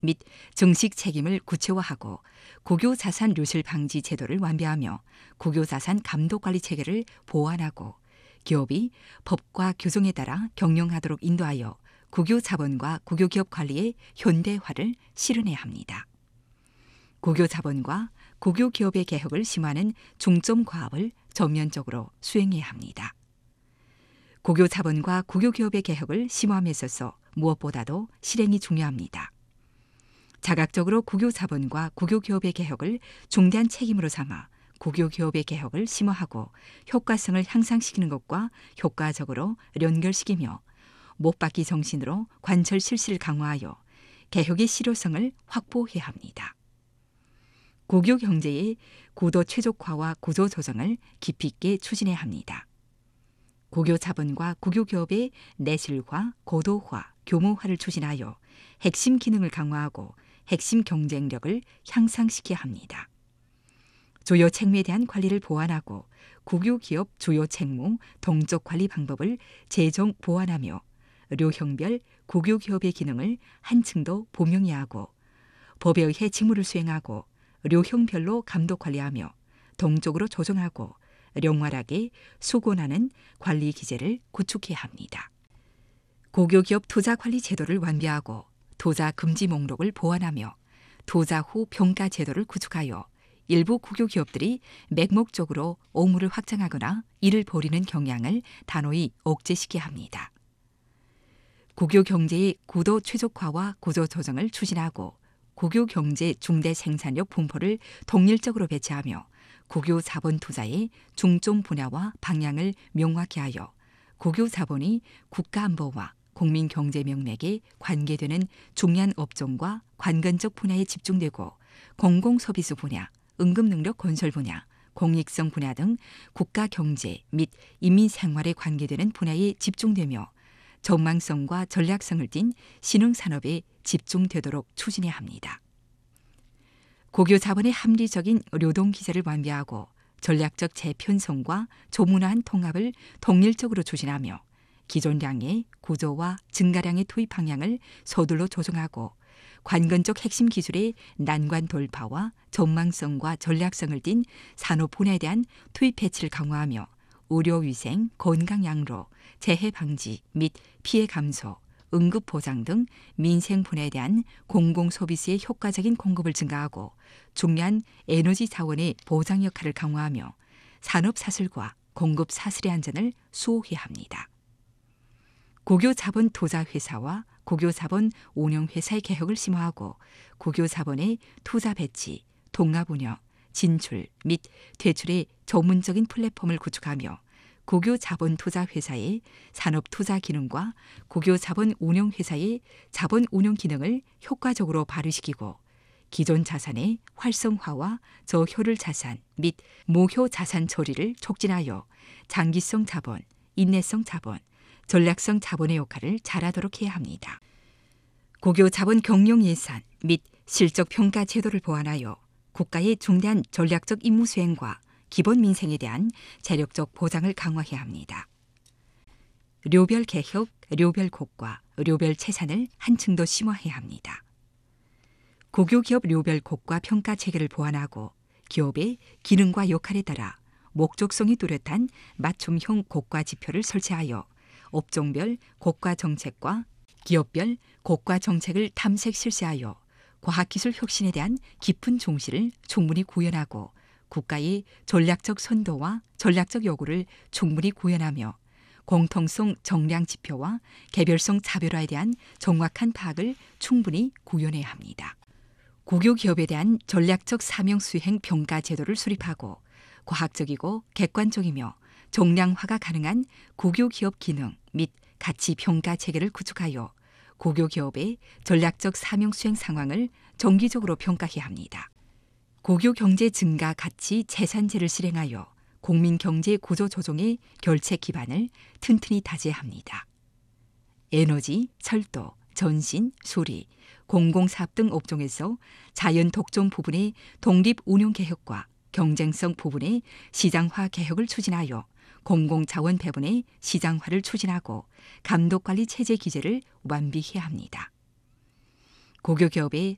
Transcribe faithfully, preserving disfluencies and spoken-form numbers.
및 증식 책임을 구체화하고 국유자산流실 방지 제도를 완비하며 국유자산 감독관리 체계를 보완하고 기업이 법과 규정에 따라 경영하도록 인도하여 국유자본과 국유기업 관리의 현대화를 실현해야 합니다. 국유자본과 국유기업의 개혁을 심화하는 중점 과업을 전면적으로 수행해야 합니다. 국유자본과 국유기업의 개혁을 심화함에 있어서 무엇보다도 실행이 중요합니다. 자각적으로 국유자본과 국유기업의 개혁을 중대한 책임으로 삼아 국유기업의 개혁을 심화하고 효과성을 향상시키는 것과 효과적으로 연결시키며 못받기 정신으로 관철 실시를 강화하여 개혁의 실효성을 확보해야 합니다. 국유경제의 구도 최적화와 구조 조정을 깊이 있게 추진해야 합니다. 국유자본과 국유기업의 내실화, 고도화, 규모화를 추진하여 핵심 기능을 강화하고 핵심 경쟁력을 향상시켜야 합니다. 주요 책무에 대한 관리를 보완하고 국유기업 주요 책무 동적 관리 방법을 재정 보완하며 료형별 국유기업의 기능을 한층 더 분명히 하고 법에 의해 직무를 수행하고 료형별로 감독 관리하며 동적으로 조정하고 령활하게 수곤하는 관리 기제를 구축해야 합니다. 국유기업 투자관리 제도를 완비하고 투자 금지 목록을 보완하며 투자 후 평가 제도를 구축하여 일부 국유기업들이 맹목적으로 오물을 확장하거나 이를 벌이는 경향을 단호히 억제시켜야 합니다. 국유경제의 구도 최적화와 구조 조정을 추진하고 국유경제 중대 생산력 분포를 동일적으로 배치하며 국유자본 투자의 중점 분야와 방향을 명확히 하여 국유자본이 국가안보와 국민경제 명맥에 관계되는 중요한 업종과 관건적 분야에 집중되고 공공서비스 분야, 응급능력 건설 분야, 공익성 분야 등 국가경제 및 인민생활에 관계되는 분야에 집중되며 전망성과 전략성을 띤 신흥산업에 집중되도록 추진해야 합니다. 국유자본의 합리적인流動기제를 완비하고 전략적 재편성과 조문화한 통합을 동일적으로 추진하며 기존량의 구조와 증가량의 투입 방향을 서둘러 조정하고 관건적 핵심 기술의 난관 돌파와 전망성과 전략성을 띤 산업 분야에 대한 투입 배치를 강화하며 의료위생, 건강양로, 재해 방지 및 피해 감소, 응급 보장 등 민생 분야에 대한 공공서비스의 효과적인 공급을 증가하고 중요한 에너지 자원의 보장 역할을 강화하며 산업 사슬과 공급 사슬의 안전을 수호해야 합니다. 국유자본 투자회사와 국유자본 운영회사의 개혁을 심화하고 국유자본의 투자 배치, 통합운영, 진출 및 퇴출의 전문적인 플랫폼을 구축하며 국유자본 투자회사의 산업투자 기능과 국유자본 운영회사의 자본 운영 기능을 효과적으로 발휘시키고 기존 자산의 활성화와 저효율 자산 및 무효 자산 처리를 촉진하여 장기성 자본, 인내성 자본, 전략성 자본의 역할을 잘하도록 해야 합니다. 국유자본 경영 예산 및 실적 평가 제도를 보완하여 국가의 중대한 전략적 임무 수행과 기본 민생에 대한 재력적 보장을 강화해야 합니다. 료별 개혁, 료별 국가, 료별 채산을 한층 더 심화해야 합니다. 국유기업 료별 국가 평가 체계를 보완하고 기업의 기능과 역할에 따라 목적성이 뚜렷한 맞춤형 국가 지표를 설치하여 업종별 국가 정책과 기업별 국가 정책을 탐색 실시하여 과학기술 혁신에 대한 깊은 종시를 충분히 구현하고 국가의 전략적 선도와 전략적 요구를 충분히 구현하며 공통성 정량 지표와 개별성 차별화에 대한 정확한 파악을 충분히 구현해야 합니다. 국유기업에 대한 전략적 사명 수행 평가 제도를 수립하고 과학적이고 객관적이며 정량화가 가능한 국유기업 기능 및 가치 평가 체계를 구축하여 국유기업의 전략적 사명 수행 상황을 정기적으로 평가해야 합니다. 국유경제 증가 가치 재산제를 실행하여 국민경제 구조 조정의 결책 기반을 튼튼히 다져야 합니다. 에너지, 철도, 전신, 수리, 공공사업 등 업종에서 자연 독점 부분의 독립 운용 개혁과 경쟁성 부분의 시장화 개혁을 추진하여 공공자원 배분의 시장화를 추진하고 감독관리 체제 기제를 완비해야 합니다. 국유기업의